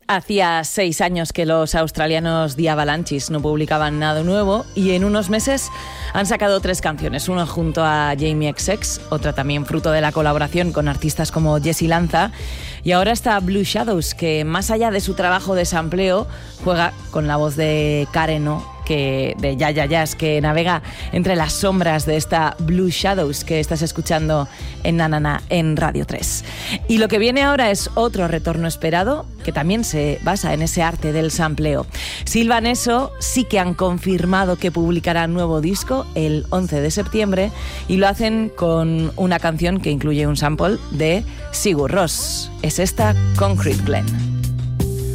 Hacía 6 años que los australianos The Avalanches no publicaban nada nuevo y en unos meses han sacado 3 canciones, una junto a Jamie XX, otra también fruto de la colaboración con artistas como Jessy Lanza, y ahora está Blue Shadows, que más allá de su trabajo de sampleo juega con la voz de Karen O, de Ya Ya Jazz, que navega entre las sombras de esta Blue Shadows que estás escuchando en Nanana en Radio 3. Y lo que viene ahora es otro retorno esperado que también se basa en ese arte del sampleo. Silvan Esso sí que han confirmado que publicarán nuevo disco el 11 de septiembre y lo hacen con una canción que incluye un sample de Sigur Rós. Es esta, Concrete Glen.